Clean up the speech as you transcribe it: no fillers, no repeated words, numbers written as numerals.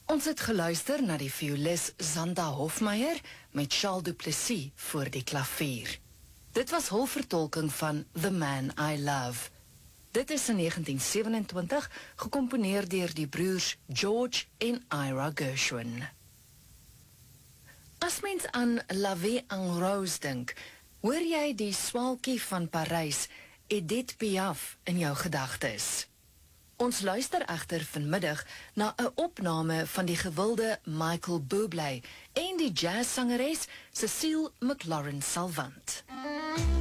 Ons het geluister na die violis Zanda Hofmeyer met Charles Duplessis voor die klavier. Dit was hul vertolking van The Man I Love. Dit is in 1927 gecomponeer deur die broers George en Ira Gershwin. As mens aan La Vie en Rose dink, hoor jy die swalkie van Parys, Edith Piaf, in jou gedagtes. Ons luister egter vanmiddag na 'n opname van die gewilde Michael Bublé en die jazzsangeres Cecile McLaurin Salvant.